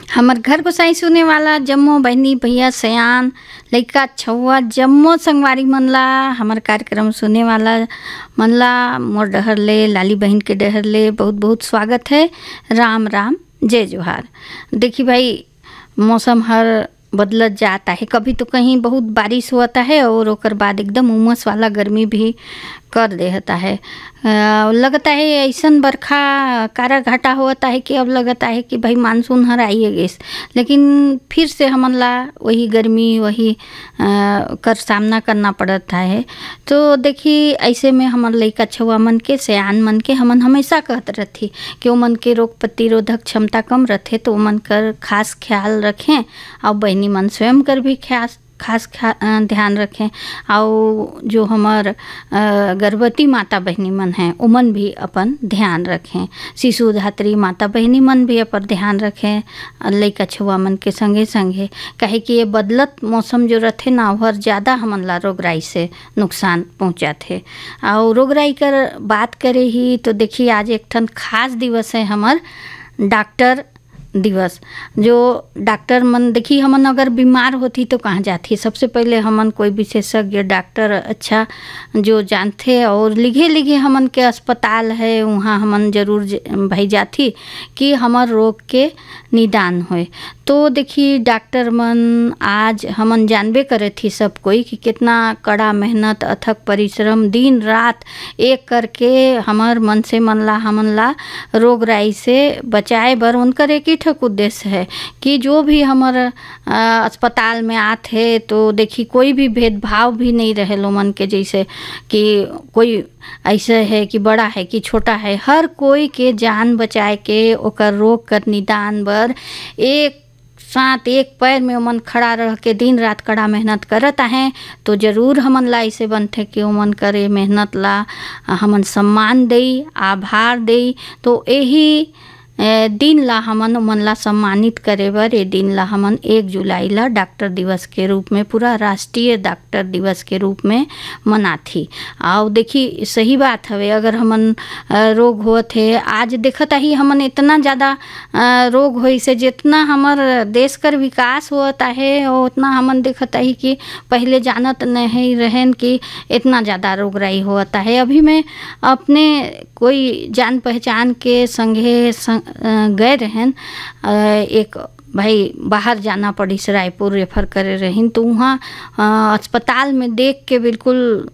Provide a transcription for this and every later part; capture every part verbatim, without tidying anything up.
हमर घर गोसाई सुने वाला जम्मो बहनी भैया सयान लइका छउआ जम्मो संगवारी मन ला हमर कार्यक्रम सुने वाला मन ला मोर डहर ले लाली बहन के डहर ले बहुत बहुत स्वागत है। राम राम जय जोहार। देखी भाई मौसम हर बदलत जाता है, कभी तो कहीं बहुत बारिश होता है और ओकर बाद एकदम उमस वाला गर्मी भी कर देता है। आ, लगता है ऐसन बरखा कारा घाटा होता है कि अब लगता है कि भाई मानसून हर आइए गए, लेकिन फिर से हमन ला वही गर्मी वही आ, कर सामना करना पड़ता है। तो देखी ऐसे में हमर लइका छुआ मन के सयान मन के हमन हमेशा कहत रहती कि ओमन के रोग प्रतिरोधक क्षमता कम रहते, तो ओमन कर खास ख्याल रखें और बहनी मन स्वयं कर भी खास खास ध्यान रखें। और जो हमार गर्भवती माता बहनी मन हैं उमन भी अपन ध्यान रखें, शिशु धात्री माता बहनी मन भी अपन ध्यान रखें लइका छुआ मन के संगे संगे। कहे कि ये बदलत मौसम जो रहते ना हर ज़्यादा हमन ला रोगराई से नुकसान पहुँचाते। और रोगराई कर बात करे ही तो देखिए आज एक ठन खास दिवस है हमार डॉक्टर दिवस। जो डॉक्टर मन देखी हमन अगर बीमार होती तो कहाँ जाती, सबसे पहले हमन कोई विशेषज्ञ डॉक्टर अच्छा जो जानते और लिखे लिखे हमन के अस्पताल है वहाँ हमन जरूर भाई जाती कि हमार रोग के निदान होए। तो देखी डॉक्टर मन आज हमन जानबे करे थी सब कोई कि कितना कड़ा मेहनत अथक परिश्रम दिन रात एक करके हमार मन से मन ला हमन ला रोग राई से बचाए बर उनकर एक ही ठक उद्देश्य है कि जो भी हमार अस्पताल में आते है तो देखी कोई भी भेदभाव भी नहीं रहे लो मन के, जैसे कि कोई ऐसे है कि बड़ा है कि छोटा है, हर कोई के जान बचाए के ओकर रोग कर निदान बर एक साथ एक पैर में ओमन खड़ा रह के दिन रात कड़ा मेहनत करत हैं। तो जरूर हमन ला ऐसे बनते कि ओमन करे मेहनत ला हमन सम्मान देई आभार देई। तो यही दिन ला हमन ओमन ला सम्मानित करे बर ये दिन ला हमन एक जुलाई ला डॉक्टर दिवस के रूप में पूरा राष्ट्रीय डॉक्टर दिवस के रूप में मनाथी। और देखी सही बात हवे, अगर हमन रोग होत है आज देखता ही हमन इतना ज़्यादा रोग होई से जितना हमार देश कर विकास होता है उतना हमन देखता ही कि पहले जानत नहीं रहन कि इतना ज़्यादा रोगराई होता है। अभी मैं अपने कोई जान पहचान के संगे संग गए रहन, एक भाई बाहर जाना पड़ी से रायपुर रेफर करे रहीन, तो वहाँ अस्पताल में देख के बिल्कुल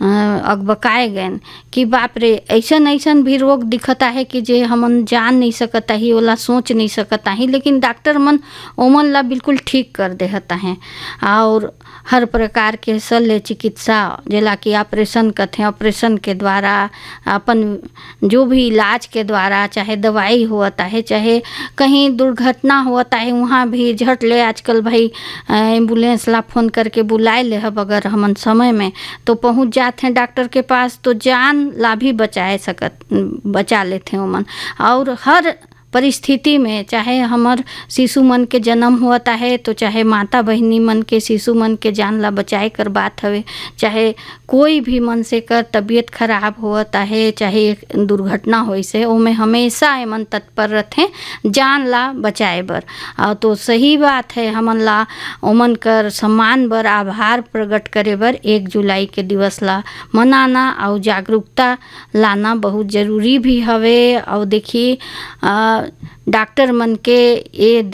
अकबकाए गए कि बाप रे ऐसन ऐसन भी रोग दिखता है कि जे हमन जान नहीं सकता ही ओला सोच नहीं सकता ही, लेकिन डॉक्टर मन ओमन ला बिल्कुल ठीक कर देता हैं। और हर प्रकार के शल्य चिकित्सा जेला कि ऑपरेशन करते हैं, ऑपरेशन के द्वारा अपन जो भी इलाज के द्वारा चाहे दवाई होता है चाहे कहीं दुर्घटना होता है वहाँ भी झट ले आजकल भाई एम्बुलेंस ला फोन करके बुलाए ले हब अगर हमन समय में तो पहुँच जाते हैं डॉक्टर के पास, तो जान ला भी बचाए सकत बचा लेते हैं ओमन। और हर परिस्थिति में चाहे हमार शिशु मन के जन्म होता है तो चाहे माता बहनी मन के शिशु मन के जान ला बचाए कर बात हवे, चाहे कोई भी मन से कर तबीयत खराब होता है चाहे दुर्घटना होई से ओमे हमेशा एमन तत्पर रहते जान ला बचाए बर। और तो सही बात है हमन ला ओमन कर सम्मान बर आभार प्रकट करे बर एक जुलाई के दिवस ला मनाना और जागरूकता लाना बहुत जरूरी भी हवे। और देखिए डॉक्टर मन के ये